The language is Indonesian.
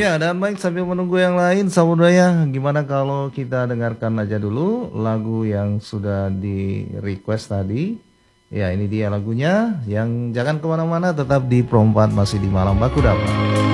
Ya, dan baik sambil menunggu yang lain, Samudaya, gimana kalau kita dengarkan aja dulu lagu yang sudah di request tadi. Ya, ini dia lagunya, yang jangan kemana-mana, tetap di Perempat masih di Malam Baku Dapat.